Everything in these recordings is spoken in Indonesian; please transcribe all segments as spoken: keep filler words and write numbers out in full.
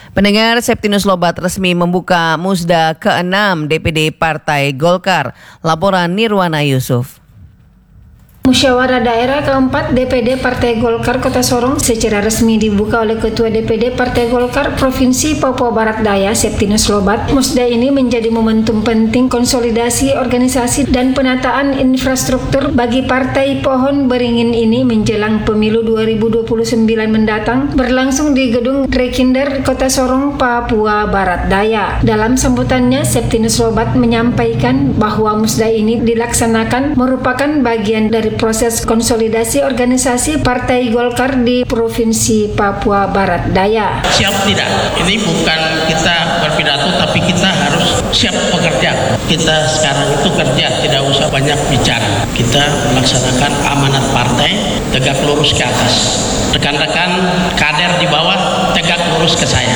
Pendengar, Septinus Lobat resmi membuka Musda keenam D P D Partai Golkar. Laporan Nirwana Yusuf. Musyawarah Daerah keempat D P D Partai Golkar Kota Sorong secara resmi dibuka oleh Ketua D P D Partai Golkar Provinsi Papua Barat Daya, Septinus Lobat. Musda ini menjadi momentum penting konsolidasi organisasi dan penataan infrastruktur bagi Partai Pohon Beringin ini menjelang pemilu dua ribu dua puluh sembilan mendatang, berlangsung di Gedung Rekinder Kota Sorong, Papua Barat Daya. Dalam sambutannya, Septinus Lobat menyampaikan bahwa Musda ini dilaksanakan merupakan bagian dari proses konsolidasi organisasi Partai Golkar di Provinsi Papua Barat Daya. Siap tidak? Ini bukan kita berpidato, tapi kita harus siap bekerja. Kita sekarang itu kerja, tidak usah banyak bicara. Kita melaksanakan amanat partai, tegak lurus ke atas. Rekan-rekan kader di bawah, tegak lurus ke saya.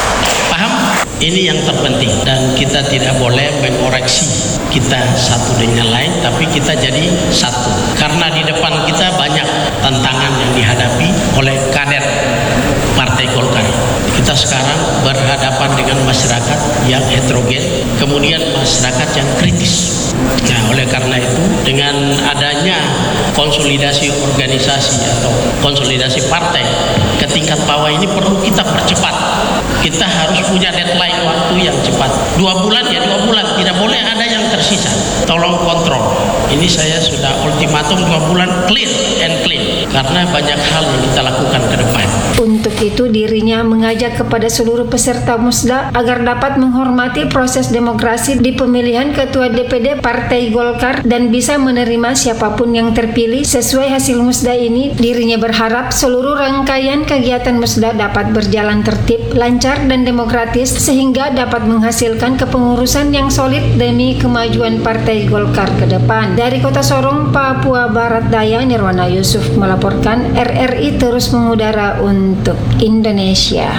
Paham? Ini yang terpenting, dan kita tidak boleh mengoreksi kita satu dengan lain, tapi kita jadi satu. Karena di depan kita banyak tantangan yang dihadapi oleh kader Partai Golkar. Kita sekarang berhadapan dengan masyarakat yang heterogen, kemudian masyarakat yang kritis. Nah, oleh karena itu, dengan adanya konsolidasi organisasi atau konsolidasi partai ke tingkat bawah ini perlu kita percepat. Kita harus punya deadline waktu yang cepat. Dua bulan ya dua bulan, tidak boleh ada yang tersisa. Tolong kontrol. Ini saya sudah ultimatum dua bulan clear and clean, karena banyak hal yang kita lakukan ke depan. Untuk itu dirinya mengajak kepada seluruh peserta Musda agar dapat menghormati proses demokrasi di pemilihan Ketua D P D Partai Golkar dan bisa menerima siapapun yang terpilih sesuai hasil Musda ini. Dirinya berharap seluruh rangkaian kegiatan Musda dapat berjalan tertib, lancar dan demokratis sehingga dapat menghasilkan kepengurusan yang solid demi kemajuan Partai Golkar ke depan. Dari Kota Sorong, Papua Barat Daya, Nirwana Yusuf melaporkan. R R I terus mengudara untuk Indonesia.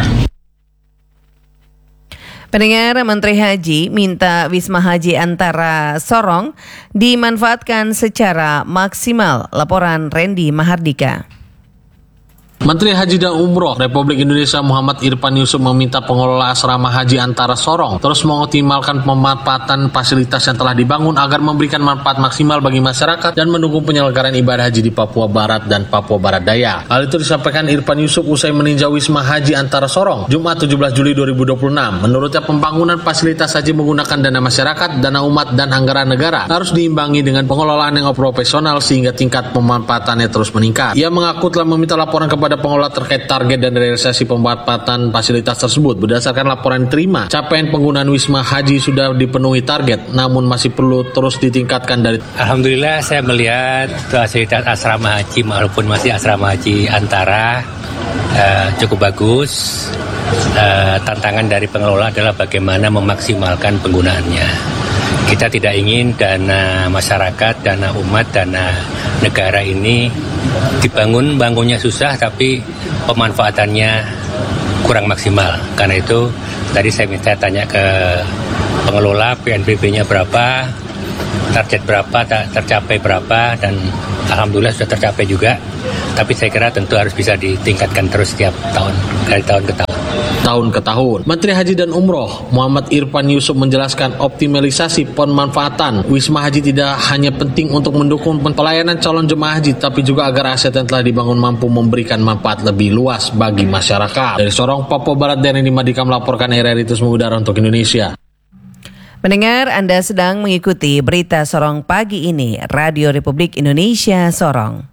Pendengar, Menteri Haji minta Wisma Haji Antara Sorong dimanfaatkan secara maksimal. Laporan Randy Mahardika. Menteri Haji dan Umroh Republik Indonesia Muhammad Irfan Yusuf meminta pengelola asrama haji Antara Sorong terus mengoptimalkan pemanfaatan fasilitas yang telah dibangun agar memberikan manfaat maksimal bagi masyarakat dan mendukung penyelenggaraan ibadah haji di Papua Barat dan Papua Barat Daya. Hal itu disampaikan Irfan Yusuf usai meninjau Wisma Haji Antara Sorong Jumat tujuh belas Juli dua ribu dua puluh enam. Menurutnya, pembangunan fasilitas haji menggunakan dana masyarakat, dana umat, dan anggaran negara harus diimbangi dengan pengelolaan yang profesional sehingga tingkat pemanfaatannya terus meningkat. Ia mengaku telah meminta laporan kepada pengelola terkait target dan realisasi pemanfaatan fasilitas tersebut. Berdasarkan laporan diterima, capaian penggunaan Wisma Haji sudah dipenuhi target, namun masih perlu terus ditingkatkan dari. Alhamdulillah, saya melihat fasilitas asrama haji walaupun masih asrama haji Antara uh, cukup bagus. Uh, tantangan dari pengelola adalah bagaimana memaksimalkan penggunaannya. Kita tidak ingin dana masyarakat, dana umat, dana negara ini dibangun, bangunnya susah tapi pemanfaatannya kurang maksimal. Karena itu tadi saya minta tanya ke pengelola P N B B-nya berapa, target berapa, tercapai berapa, dan alhamdulillah sudah tercapai juga. Tapi saya kira tentu harus bisa ditingkatkan terus setiap tahun, dari tahun ke tahun. tahun ke tahun. Menteri Haji dan Umroh Muhammad Irfan Yusuf menjelaskan optimalisasi pemanfaatan Wisma Haji tidak hanya penting untuk mendukung pelayanan calon jemaah haji, tapi juga agar aset yang telah dibangun mampu memberikan manfaat lebih luas bagi masyarakat. Dari Sorong, Papua Barat, Deni Madika melaporkan. R R I terus mengudara untuk Indonesia. Pendengar, Anda sedang mengikuti berita Sorong pagi ini, Radio Republik Indonesia Sorong.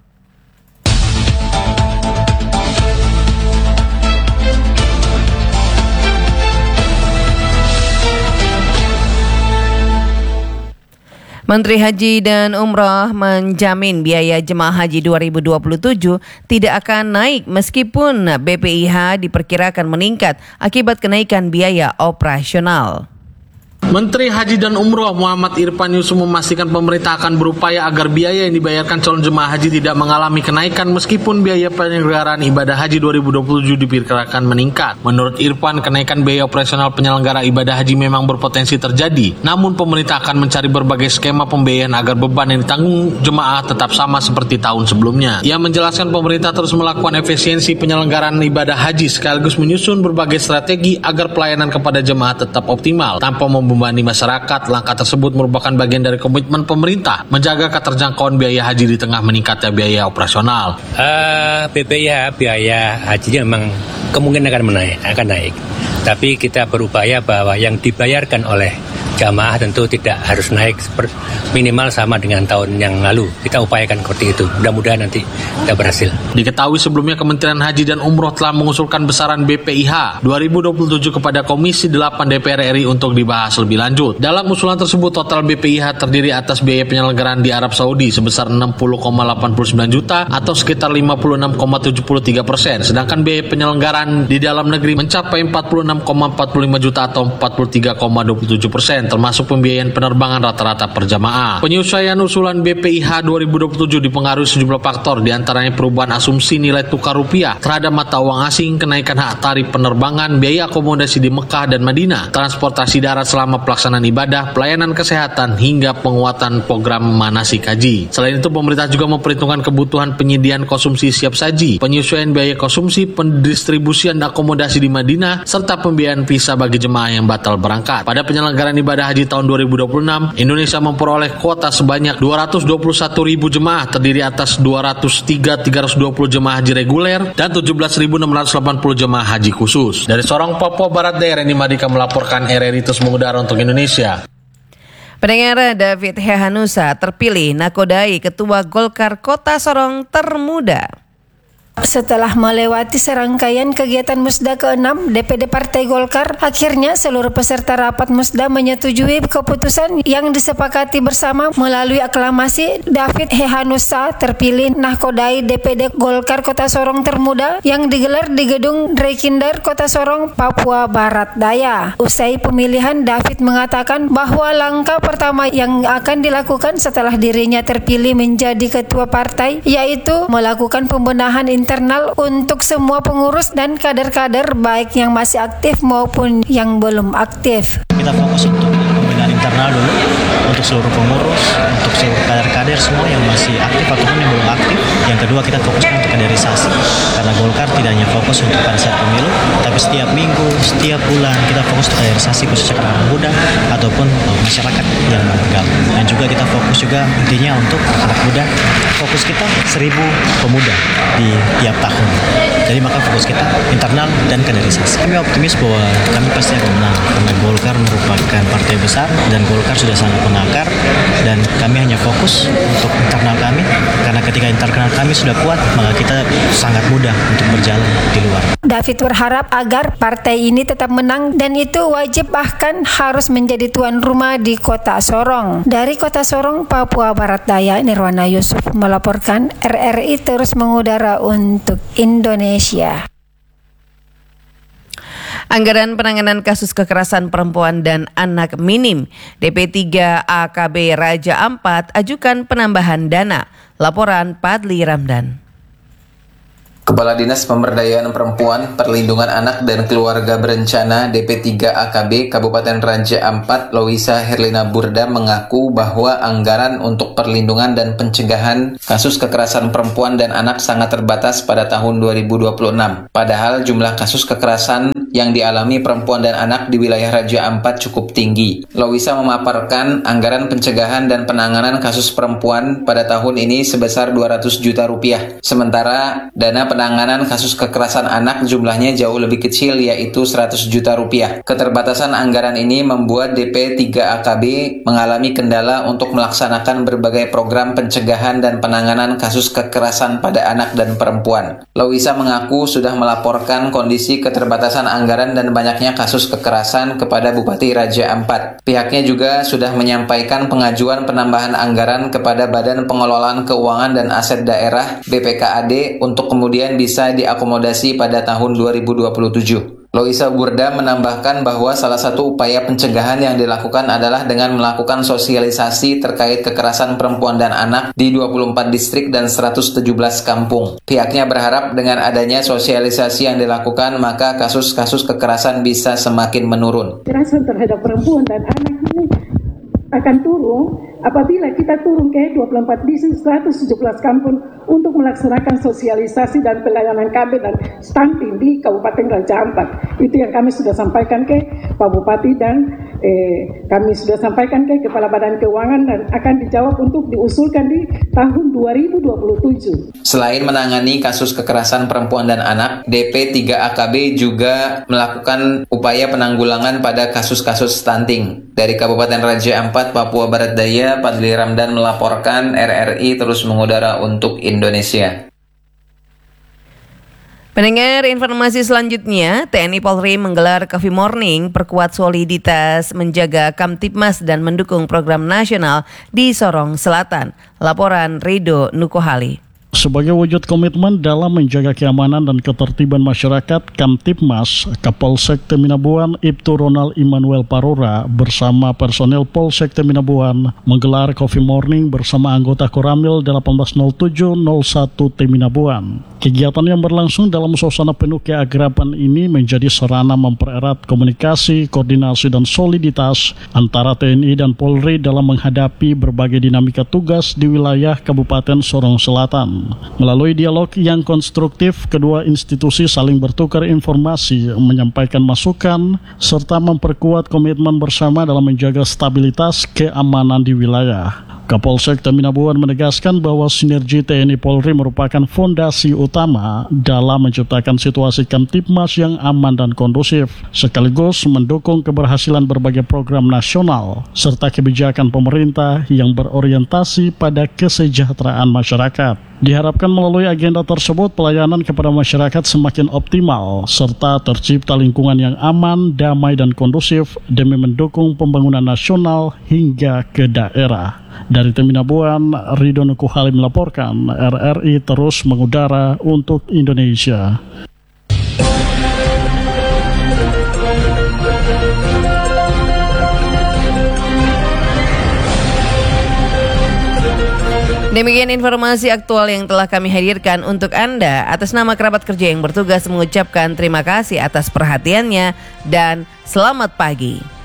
Menteri Haji dan Umroh menjamin biaya jemaah haji dua ribu dua puluh tujuh tidak akan naik meskipun B P I H diperkirakan meningkat akibat kenaikan biaya operasional. Menteri Haji dan Umroh Muhammad Irfan Yusuf memastikan pemerintah akan berupaya agar biaya yang dibayarkan calon jemaah haji tidak mengalami kenaikan meskipun biaya penyelenggaraan ibadah haji dua ribu dua puluh tujuh diperkirakan meningkat. Menurut Irfan, kenaikan biaya operasional penyelenggara ibadah haji memang berpotensi terjadi, namun pemerintah akan mencari berbagai skema pembiayaan agar beban yang ditanggung jemaah tetap sama seperti tahun sebelumnya. Ia menjelaskan pemerintah terus melakukan efisiensi penyelenggaraan ibadah haji sekaligus menyusun berbagai strategi agar pelayanan kepada jemaah tetap optimal tanpa membebani membebani masyarakat. Langkah tersebut merupakan bagian dari komitmen pemerintah menjaga keterjangkauan biaya haji di tengah meningkatnya biaya operasional. Uh, B P I H biaya hajinya memang kemungkinan akan menaik, akan naik. Tapi kita berupaya bahwa yang dibayarkan oleh jamaah tentu tidak harus naik minimal sama dengan tahun yang lalu. Kita upayakan seperti itu. Mudah-mudahan nanti kita berhasil. Diketahui sebelumnya Kementerian Haji dan Umroh telah mengusulkan besaran B P I H dua ribu dua puluh tujuh kepada Komisi delapan D P R R I untuk dibahas lebih lanjut. Dalam usulan tersebut total B P I H terdiri atas biaya penyelenggaraan di Arab Saudi sebesar enam puluh koma delapan puluh sembilan juta atau sekitar lima puluh enam koma tujuh tiga persen. Sedangkan biaya penyelenggaraan di dalam negeri mencapai empat puluh enam koma empat puluh lima juta atau empat puluh tiga koma dua tujuh persen. Termasuk pembiayaan penerbangan rata-rata per jamaah. Penyelesaian usulan B P I H dua ribu dua puluh tujuh dipengaruhi sejumlah faktor, diantaranya perubahan asumsi nilai tukar rupiah terhadap mata uang asing, kenaikan hak tarif penerbangan, biaya akomodasi di Mekah dan Madinah, transportasi darat selama pelaksanaan ibadah, pelayanan kesehatan, hingga penguatan program manasik haji. Selain itu, pemerintah juga memperhitungkan kebutuhan penyediaan konsumsi siap saji, penyesuaian biaya konsumsi, pendistribusian akomodasi di Madinah, serta pembiayaan visa bagi jemaah yang batal berangkat. Pada penyelenggaraan ibadah haji tahun dua ribu dua puluh enam, Indonesia memperoleh kuota sebanyak dua ratus dua puluh satu ribu jemaah, terdiri atas dua ratus tiga ribu tiga ratus dua puluh jemaah haji reguler dan tujuh belas ribu enam ratus delapan puluh jemaah haji khusus. Dari Sorong, Papua Barat Daya, Randy Madika melaporkan R R I terus mengudara untuk Indonesia. Pendengar, David Hehanusa terpilih nakodai Ketua Golkar Kota Sorong termuda. Setelah melewati serangkaian kegiatan Musda keenam D P D Partai Golkar, akhirnya seluruh peserta rapat Musda menyetujui keputusan yang disepakati bersama melalui aklamasi. David Hehanusa terpilih nahkodai D P D Golkar Kota Sorong termuda yang digelar di Gedung Rekinder Kota Sorong, Papua Barat Daya. Usai pemilihan, David mengatakan bahwa langkah pertama yang akan dilakukan setelah dirinya terpilih menjadi ketua partai yaitu melakukan pembenahan internal untuk semua pengurus dan kader-kader baik yang masih aktif maupun yang belum aktif. Kita fokus untuk pembinaan internal dulu untuk seluruh pengurus, untuk seluruh kader-kader semua yang masih aktif ataupun yang belum aktif. Yang kedua, kita fokuskan untuk kaderisasi karena Golkar tidak hanya fokus untuk pada saat pemilu, tapi setiap minggu, setiap bulan kita fokus untuk kaderisasi khususnya kepada anak muda ataupun masyarakat yang mau bergabung. Dan juga kita fokus juga intinya untuk anak muda, fokus kita seribu pemuda di tiap tahun. Jadi maka fokus kita internal dan kaderisasi. Kami optimis bahwa kami pasti akan menang karena Golkar merupakan partai besar dan Golkar sudah sangat menakar dan kami hanya fokus untuk internal kami karena ketika internal kami sudah kuat maka kita sangat mudah untuk berjalan di luar. David berharap agar partai ini tetap menang dan itu wajib bahkan harus menjadi tuan rumah di Kota Sorong. Dari Kota Sorong, Papua Barat Daya, Nirwana Yusuf melaporkan. R R I terus mengudara untuk Indonesia. Anggaran penanganan kasus kekerasan perempuan dan anak minim. D P tiga A K B Raja Ampat ajukan penambahan dana. Laporan Padli Ramdan. Kepala Dinas Pemberdayaan Perempuan, Perlindungan Anak dan Keluarga Berencana D P tiga A K B Kabupaten Raja Ampat, Loisa Herlina Burda mengaku bahwa anggaran untuk perlindungan dan pencegahan kasus kekerasan perempuan dan anak sangat terbatas pada tahun dua ribu dua puluh enam. Padahal jumlah kasus kekerasan yang dialami perempuan dan anak di wilayah Raja Ampat cukup tinggi. Loisa memaparkan anggaran pencegahan dan penanganan kasus perempuan pada tahun ini sebesar dua ratus juta rupiah. Sementara dana penanganan kasus kekerasan anak jumlahnya jauh lebih kecil yaitu seratus juta rupiah. Keterbatasan anggaran ini membuat D P tiga A K B mengalami kendala untuk melaksanakan berbagai program pencegahan dan penanganan kasus kekerasan pada anak dan perempuan. Loisa mengaku sudah melaporkan kondisi keterbatasan anggaran dan banyaknya kasus kekerasan kepada Bupati Raja Ampat. Pihaknya juga sudah menyampaikan pengajuan penambahan anggaran kepada Badan Pengelolaan Keuangan dan Aset Daerah B P K A D untuk kemudian bisa diakomodasi pada tahun dua ribu dua puluh tujuh. Loisa Burda menambahkan bahwa salah satu upaya pencegahan yang dilakukan adalah dengan melakukan sosialisasi terkait kekerasan perempuan dan anak di dua puluh empat distrik dan seratus tujuh belas kampung. Pihaknya berharap dengan adanya sosialisasi yang dilakukan, maka kasus-kasus kekerasan bisa semakin menurun. Kekerasan terhadap perempuan dan anak ini akan turun apabila kita turun ke dua puluh empat distrik seratus tujuh belas kampung untuk melaksanakan sosialisasi dan pelayanan K B dan stunting di Kabupaten Raja Ampat. Itu yang kami sudah sampaikan ke Pak Bupati dan eh, kami sudah sampaikan ke Kepala Badan Keuangan dan akan dijawab untuk diusulkan di tahun dua ribu dua puluh tujuh. Selain menangani kasus kekerasan perempuan dan anak, D P tiga A K B juga melakukan upaya penanggulangan pada kasus-kasus stunting. Dari Kabupaten Raja Ampat, Papua Barat Daya, Padli Ramdan melaporkan. R R I terus mengudara untuk Indonesia. Pendengar, informasi selanjutnya, T N I Polri menggelar Coffee Morning perkuat soliditas menjaga Kamtibmas dan mendukung program nasional di Sorong Selatan. Laporan Rido Nukohali. Sebagai wujud komitmen dalam menjaga keamanan dan ketertiban masyarakat, Kamtibmas Kapolsek Teminabuan Ibtu Ronald Immanuel Parora bersama personel Polsek Teminabuan menggelar Coffee Morning bersama anggota Koramil delapan belas nol tujuh nol satu Teminabuan. Kegiatan yang berlangsung dalam suasana penuh keakraban ini menjadi sarana mempererat komunikasi, koordinasi, dan soliditas antara T N I dan Polri dalam menghadapi berbagai dinamika tugas di wilayah Kabupaten Sorong Selatan. Melalui dialog yang konstruktif, kedua institusi saling bertukar informasi, menyampaikan masukan, serta memperkuat komitmen bersama dalam menjaga stabilitas keamanan di wilayah. Kapolsek Teminabuan menegaskan bahwa sinergi T N I Polri merupakan fondasi utama dalam menciptakan situasi Kamtibmas yang aman dan kondusif, sekaligus mendukung keberhasilan berbagai program nasional serta kebijakan pemerintah yang berorientasi pada kesejahteraan masyarakat. Diharapkan melalui agenda tersebut pelayanan kepada masyarakat semakin optimal serta tercipta lingkungan yang aman, damai, dan kondusif demi mendukung pembangunan nasional hingga ke daerah. Dari Teminabuan, Rido Nukohali melaporkan. R R I terus mengudara untuk Indonesia. Demikian informasi aktual yang telah kami hadirkan untuk Anda. Atas nama kerabat kerja yang bertugas mengucapkan terima kasih atas perhatiannya dan selamat pagi.